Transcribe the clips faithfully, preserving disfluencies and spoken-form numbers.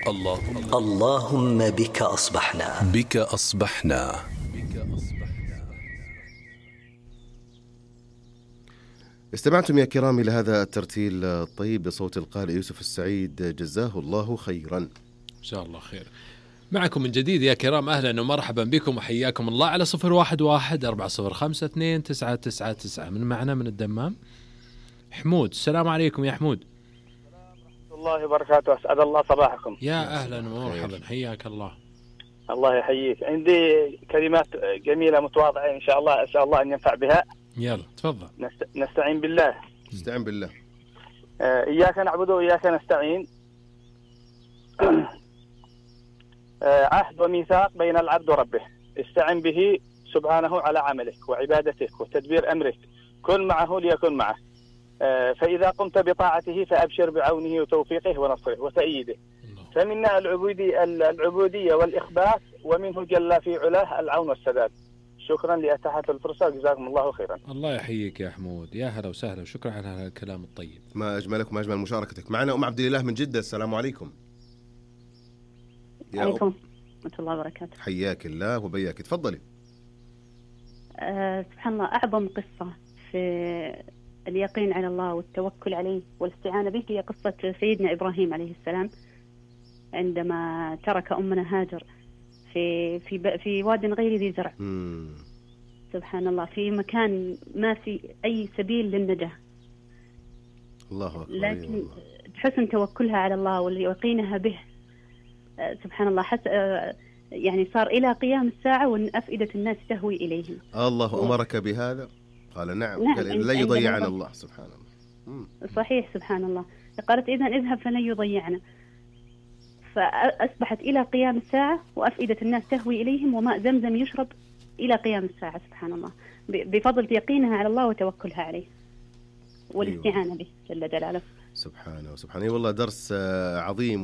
اللهم اللهم بك أصبحنا بك أصبحنا. استمعتم يا كرام إلى هذا الترتيل الطيب بصوت القارئ يوسف السعيد، جزاه الله خيرا. إن شاء الله خير. معكم من جديد يا كرام، أهلا ومرحبا بكم وحياكم الله على صفر واحد واحد أربعة صفر خمسة اثنين تسعة تسعة تسعة. من معنا من الدمام حمود. السلام عليكم يا حمود. الله وبركاته، أسعد الله صباحكم. يا أهلا ومرحبا، حياك الله. الله يحييك. عندي كلمات جميلة متواضعة إن شاء الله، أسأل الله أن ينفع بها. يلا تفضل. نست... نستعين بالله. استعين بالله. آه، إياك نعبد وإياك نستعين. آه، عهد وميثاق بين العبد وربه، استعن به سبحانه على عملك وعبادتك وتدبير أمرك، كن معه ليكن معه. آه، فإذا قمت بطاعته فأبشر بعونه وتوفيقه ونصره وتأييده. فمنا العبودية, العبودية والإخبات، ومنه جل في علاه العون والسداد. شكرا لأتاحة الفرصة، جزاكم الله خيرا. الله يحييك يا حمود، يا هلا وسهلا، وشكرا على هذا الكلام الطيب. ما أجملك وما أجمل مشاركتك معنا. أم عبد الله من جدة، السلام عليكم. عليكم ورحمة الله وبركاته. حياك الله وبياك، تفضلي. أه سبحان الله، أعظم قصة في اليقين على الله والتوكل عليه والاستعانة به هي قصة سيدنا إبراهيم عليه السلام، عندما ترك أمنا هاجر في في في واد غير ذي زرع. مم. سبحان الله، في مكان ما في أي سبيل للنجاة. الله أكبر. لكن حسن توكلها على الله ويقينها به، سبحان الله، حس يعني صار إلى قيام الساعة وأن أفئدة الناس تهوي إليهم. الله أمرك بهذا؟ قال نعم, نعم. قال لا يضيعنا الله. سبحان الله. مم. صحيح، سبحان الله. قالت إذن اذهب فلن يضيعنا. فأصبحت إلى قيام الساعة وأفئدة الناس تهوي إليهم، وماء زمزم يشرب إلى قيام الساعة. سبحان الله، بفضل يقينها على الله وتوكلها عليه والاستعانة أيوة. به جل جلاله. سبحانه وسبحانه. أي والله درس عظيم،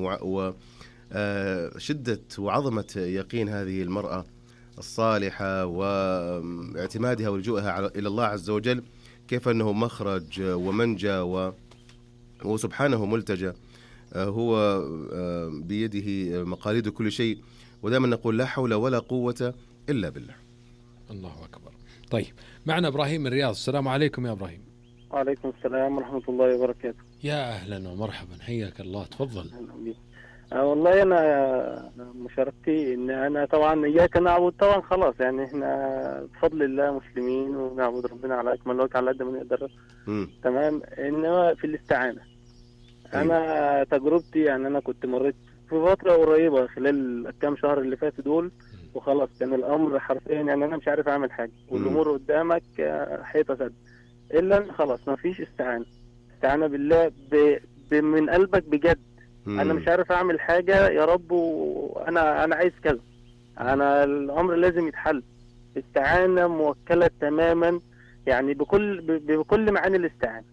وشدة وعظمة يقين هذه المرأة الصالحة واعتمادها ولجوءها إلى الله عز وجل، كيف أنه مخرج ومنجى وسبحانه ملتجى، هو بيده مقاليد كل شيء، ودائما نقول لا حول ولا قوة إلا بالله. الله أكبر. طيب معنا إبراهيم من الرياض. السلام عليكم يا إبراهيم. وعليكم السلام ورحمة الله وبركاته. يا أهلا ومرحبا، حياك الله، تفضل. أه والله أنا مشاركتي إن أنا طبعا إياك نعبد، طبعا خلاص يعني إحنا بفضل الله مسلمين ونعبد ربنا على أكمل وجه على قد ما نقدر. تمام. إنما في الاستعانة أنا تجربتي يعني أنا كنت مريت في فترة قريبة خلال الكام شهر اللي فاتوا دول، وخلاص كان الأمر حرفيا يعني أنا مش عارف أعمل حاجة، والأمور قدامك حيطة سد، إلا خلاص ما فيش استعانة. استعانة بالله ب... ب... من قلبك بجد. مم. أنا مش عارف أعمل حاجة يا رب، وأنا أنا عايز كذا، أنا الأمر لازم يتحل. استعانة موكلة تماما يعني بكل ب... بكل معاني الاستعانة.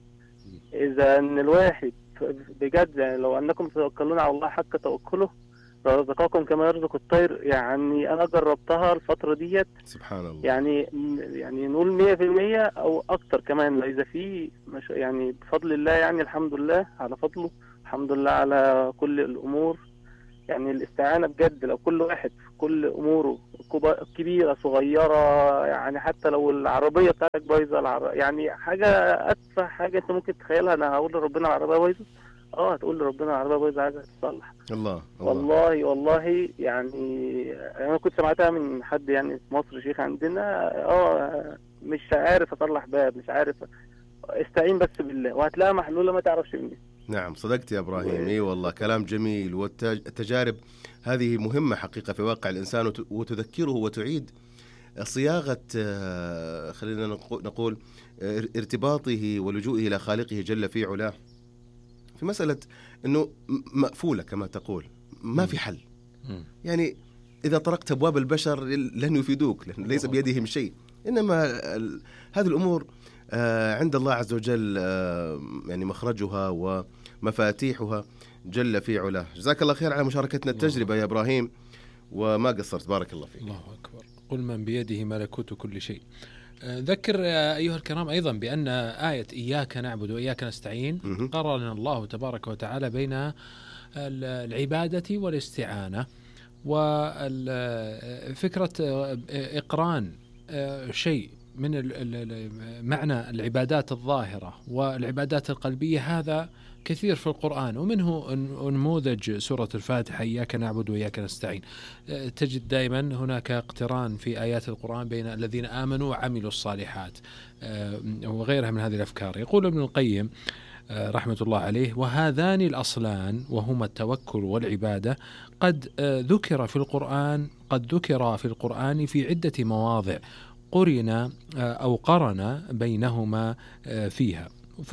إذا أن الواحد بجد يعني لو أنكم توكلون على الله حق توكله رزقكم كما يرزق الطير، يعني أنا جربتها الفترة ديت. سبحان الله. يعني يعني نقول مية في المية أو أكتر كمان، إذا في مش يعني بفضل الله، يعني الحمد لله على فضله، الحمد لله على كل الأمور. يعني الاستعانة بجد لو كل واحد في كل أموره كبيرة صغيرة، يعني حتى لو العربية بتاعتك بايظة، العر... يعني حاجة أتفه حاجة أنت ممكن تتخيلها، أنا هقول لربنا العربية بايظة، اه هتقول لربنا العربية بايظة عايزة تتصلح. الله. والله والله يعني أنا كنت سمعتها من حد يعني في مصر، شيخ عندنا، اه مش عارف أصلح باب، مش عارف، استعين بس بالله وهتلاقي محلولة ما تعرفش مني. نعم صدقت يا إبراهيم. اي والله كلام جميل، والتجارب هذه مهمة حقيقة في واقع الإنسان، وتذكره وتعيد صياغة خلينا نقول ارتباطه ولجوئه إلى خالقه جل في علاه في مسألة أنه مقفولة كما تقول، ما في حل. يعني إذا طرقت أبواب البشر لن يفيدوك، لأن ليس بيدهم شيء، إنما هذه الأمور عند الله عز وجل يعني مخرجها ومفاتيحها جل في علاه. جزاك الله خير على مشاركتنا التجربة يا إبراهيم، وما قصرت، بارك الله فيك. الله أكبر. قل من بيده ملكوت كل شيء. ذكر أيها الكرام أيضا بأن آية إياك نعبد وإياك نستعين قرن الله تبارك وتعالى بين العبادة والاستعانة، وفكرة إقران شيء من معنى العبادات الظاهرة والعبادات القلبية هذا كثير في القرآن، ومنه نموذج سورة الفاتحة إياك نعبد وإياك نستعين. تجد دائما هناك اقتران في آيات القرآن بين الذين آمنوا وعملوا الصالحات وغيرها من هذه الأفكار. يقول ابن القيم رحمة الله عليه: وهذان الأصلان وهما التوكل والعبادة قد ذكر في القرآن قد ذكر في القرآن في عدة مواضع قرن أو قرن بينهما فيها.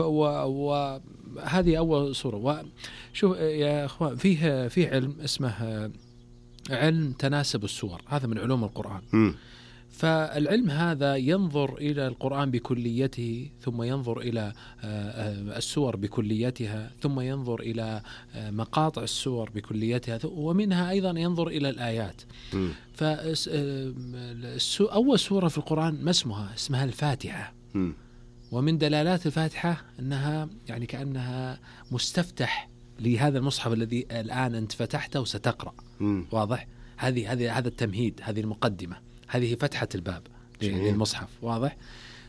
وهذه أول صورة. وشوف يا أخوان، فيه فيه علم اسمه علم تناسب السور، هذا من علوم القرآن. م. فالعلم هذا ينظر إلى القرآن بكليته، ثم ينظر إلى السور بكليتها، ثم ينظر إلى مقاطع السور بكليتها، ومنها أيضا ينظر إلى الآيات. فأول سورة في القرآن ما اسمها؟ اسمها الفاتحة. م. ومن دلالات الفاتحة أنها يعني كأنها مستفتح لهذا المصحف الذي الآن أنت فتحته وستقرأ. م. واضح؟ هذه هذه هذا التمهيد، هذه المقدمة، هذه فتحة الباب للمصحف. واضح؟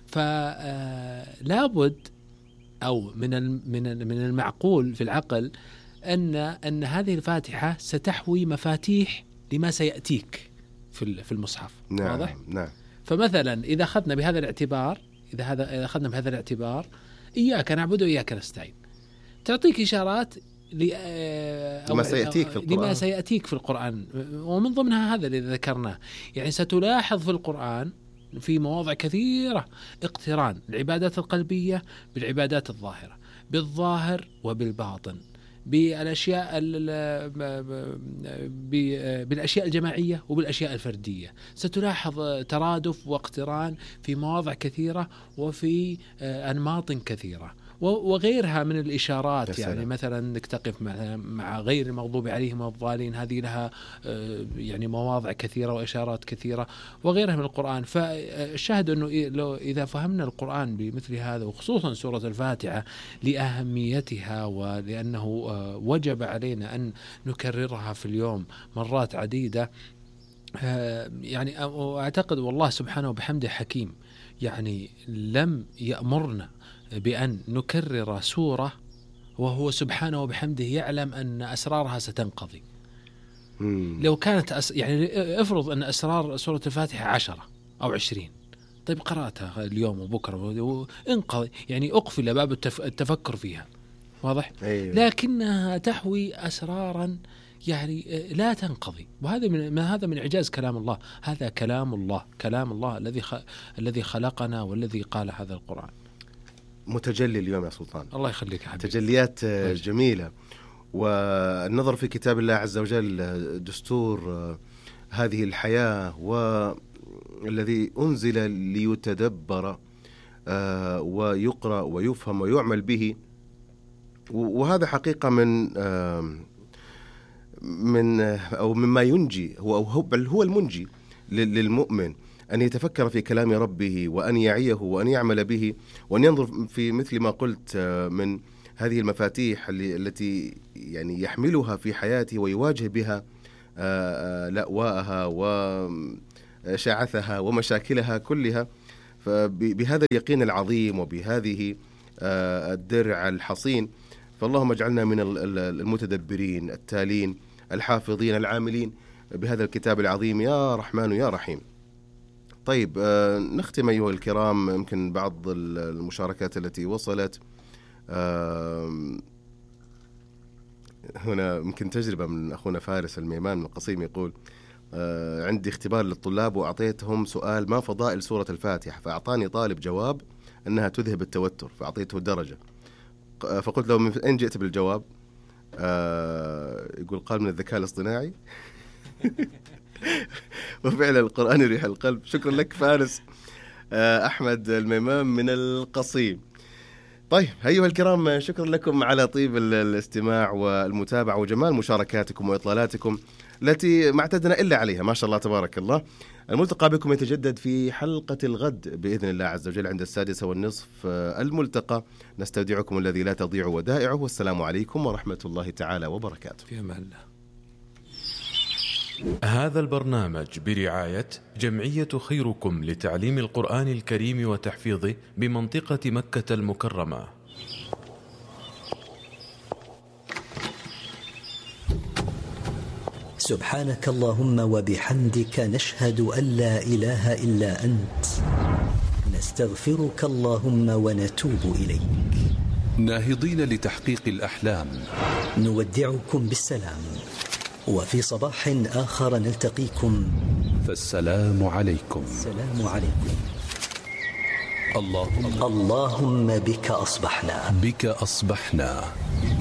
فلا بد أو من من من المعقول في العقل أن أن هذه الفاتحة ستحوي مفاتيح لما سيأتيك في في المصحف. نعم. واضح؟ نعم. فمثلا إذا أخذنا بهذا الاعتبار إذا هذا إذا أخذنا بهذا الاعتبار إياك نعبد وإياك نستعين، تعطيك إشارات لما سيأتيك في القرآن لما سيأتيك في القرآن ومن ضمنها هذا اللي ذكرناه. يعني ستلاحظ في القرآن في مواضع كثيرة اقتران العبادات القلبية بالعبادات الظاهرة، بالظاهر وبالباطن، بالأشياء بالأشياء الجماعية وبالأشياء الفردية. ستلاحظ ترادف واقتران في مواضع كثيرة وفي أنماط كثيرة وغيرها من الإشارات. يعني مثلا انك تقف مع مع غير المغضوب عليهم والضالين، هذه لها يعني مواضع كثيرة وإشارات كثيرة وغيرها من القرآن. فالشاهد أنه لو إذا فهمنا القرآن بمثل هذا، وخصوصا سورة الفاتحة لأهميتها ولأنه وجب علينا أن نكررها في اليوم مرات عديدة، يعني أعتقد والله سبحانه وبحمده حكيم، يعني لم يأمرنا بأن نكرر سورة وهو سبحانه وبحمده يعلم أن أسرارها ستنقضي. مم. لو كانت أس... يعني افرض أن أسرار سورة الفاتحة عشرة أو عشرين، طيب قرأتها اليوم وبكرة وانقضي، يعني أقفل باب التف... التفكر فيها. واضح؟ أيوة. لكنها تحوي أسرارا يعني لا تنقضي، وهذا من ما هذا من إعجاز كلام الله. هذا كلام الله، كلام الله الذي خ... الذي خلقنا والذي قال هذا القرآن. متجلي اليوم يا سلطان. الله يخليك يا حبيبي. تجليات جميلة، والنظر في كتاب الله عز وجل دستور هذه الحياة، والذي أنزل ليتدبر ويقرأ ويفهم ويعمل به. وهذا حقيقة من من أو مما ينجي هو بل هو المنجي للمؤمن، أن يتفكر في كلام ربه وأن يعيه وأن يعمل به وأن ينظر في مثل ما قلت من هذه المفاتيح التي يعني يحملها في حياته ويواجه بها لأواءها وشعثها ومشاكلها كلها. فبهذا اليقين العظيم وبهذه الدرع الحصين، فاللهم اجعلنا من المتدبرين التالين الحافظين العاملين بهذا الكتاب العظيم يا رحمن يا رحيم. طيب آه نختم أيها الكرام يمكن بعض المشاركات التي وصلت. آه هنا يمكن تجربة من أخونا فارس الميمان من القصيم، يقول آه عندي اختبار للطلاب وأعطيتهم سؤال ما فضائل سورة الفاتحة، فأعطاني طالب جواب أنها تذهب التوتر، فأعطيته درجة. فقلت له من أين جئت بالجواب؟ آه يقول قال من الذكاء الاصطناعي. وفعلا القرآن يريح القلب. شكرا لك فارس. أحمد الميمام من القصيم. طيب أيها الكرام، شكرا لكم على طيب الاستماع والمتابعة وجمال مشاركاتكم وإطلالاتكم التي ما اعتدنا إلا عليها، ما شاء الله تبارك الله. الملتقى بكم يتجدد في حلقة الغد بإذن الله عز وجل عند السادسة والنصف الملتقى. نستودعكم الذي لا تضيع ودائعه، والسلام عليكم ورحمة الله تعالى وبركاته. في أمان الله. هذا البرنامج برعاية جمعية خيركم لتعليم القرآن الكريم وتحفيظه بمنطقة مكة المكرمة. سبحانك اللهم وبحمدك، نشهد أن لا إله إلا أنت، نستغفرك اللهم ونتوب إليك. ناهضين لتحقيق الأحلام، نودعكم بالسلام، وفي صباح آخر نلتقيكم، فالسلام عليكم. السلام عليكم. اللهم اللهم بك أصبحنا بك أصبحنا